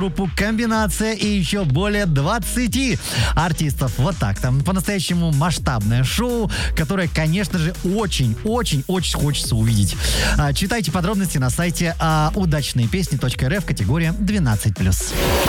группу «Комбинация» и еще более 20 артистов. Вот так. Там по-настоящему масштабное шоу, которое, конечно же, очень-очень-очень хочется увидеть. Читайте подробности на сайте удачныепесни.рф, категория 12+.